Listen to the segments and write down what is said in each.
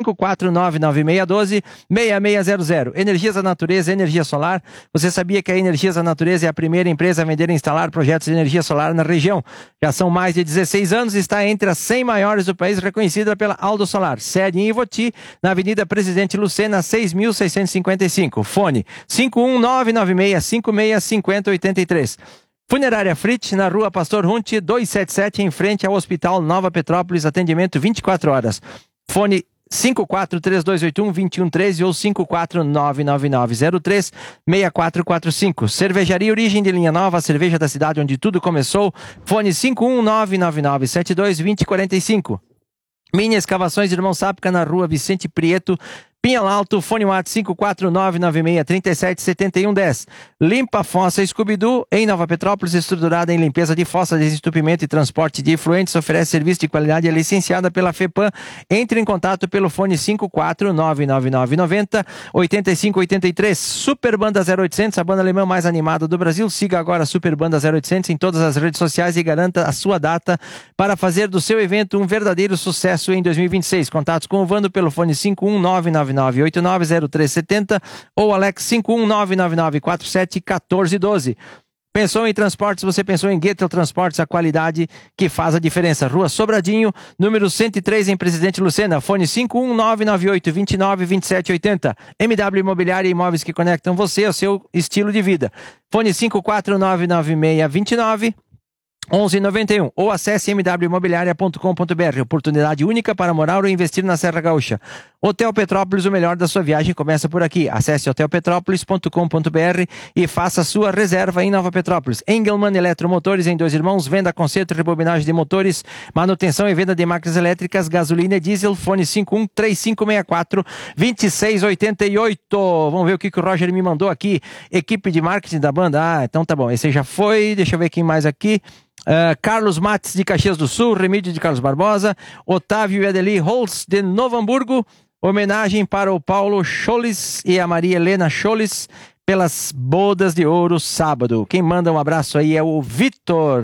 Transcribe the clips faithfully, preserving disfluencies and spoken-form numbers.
cinco quatro nove nove seis um dois seis seis zero zero. Energias da Natureza, energia solar. Você sabia que a Energias da Natureza é a primeira empresa a vender e instalar projetos de energia solar na região? Já são mais de dezesseis anos e está entre as cem maiores do país, reconhecida pela Aldo Solar. Sede em Ivoti, na Avenida Presidente Lucena, seis mil seiscentos e cinquenta e cinco. Fone cinco um nove nove seis cinco seis cinco zero oito três. Funerária Fritz, na Rua Pastor Runte, duzentos e setenta e sete, em frente ao Hospital Nova Petrópolis, atendimento vinte e quatro horas. Fone cinco quatro três dois oito um dois um um três ou cinco quatro nove nove nove zero três seis quatro quatro cinco. Cervejaria Origem de Linha Nova, a cerveja da cidade onde tudo começou. Fone cinco um nove nove nove sete dois dois zero quatro cinco. Mini Escavações Irmão Sápica, na Rua Vicente Prieto, Pinhal Alto. Fone WhatsApp cinco quatro nove nove seis três sete sete um um zero. Limpa Fossa Scooby-Doo, em Nova Petrópolis, estruturada em limpeza de fossa, desentupimento e transporte de efluentes, oferece serviço de qualidade e é licenciada pela FEPAM. Entre em contato pelo fone cinco quatro nove nove nove nove zero oito cinco oito três. Super Banda zero oitocentos, a banda alemã mais animada do Brasil. Siga agora a Super Banda zero oitocentos em todas as redes sociais e garanta a sua data para fazer do seu evento um verdadeiro sucesso em dois mil e vinte e seis. Contatos com o Vando pelo fone cinco um nove nove nove oito nove zero três sete zero ou Alex cinco um nove nove nove quatro sete um quatro um dois. Pensou em transportes? Você pensou em Gettel Transportes, a qualidade que faz a diferença. Rua Sobradinho, número cento e três, em Presidente Lucena. Fone cinco um nove nove oito dois nove dois sete oito zero. M W Imobiliária e imóveis que conectam você ao seu estilo de vida. Fone cinco quatro nove nove seis dois nove onze noventa e um ou acesse m w imobiliaria ponto com ponto b r. Oportunidade única para morar ou investir na Serra Gaúcha. Hotel Petrópolis, o melhor da sua viagem começa por aqui. Acesse hotel petrópolis ponto com ponto b r e faça sua reserva em Nova Petrópolis. Engelmann Eletromotores, em Dois Irmãos, venda, conserto, rebobinagem de motores, manutenção e venda de máquinas elétricas, gasolina e diesel. Fone cinco um três cinco seis quatro dois seis oito oito. Vamos ver o que, que o Roger me mandou aqui. Equipe de marketing da banda. Ah, então tá bom. Esse já foi. Deixa eu ver quem mais aqui. Uh, Carlos Mates de Caxias do Sul, Remídio de Carlos Barbosa, Otávio e Adeli Holtz de Novo Hamburgo. Homenagem para o Paulo Scholes e a Maria Helena Scholes pelas bodas de ouro sábado. Quem manda um abraço aí é o Vitor.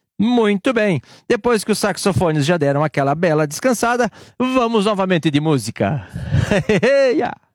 Muito bem, depois que os saxofones já deram aquela bela descansada, vamos novamente de música.